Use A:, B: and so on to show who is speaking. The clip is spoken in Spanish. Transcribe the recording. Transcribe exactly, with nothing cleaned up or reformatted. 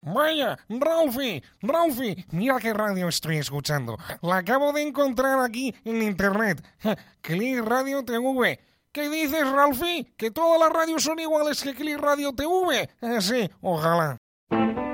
A: Vaya, Ralphie, Ralphie, mira qué radio estoy escuchando. La acabo de encontrar aquí en internet. Click Radio T V. ¿Qué dices, Ralphie? ¿Que todas las radios son iguales que Click Radio T V? Eh, sí, ojalá.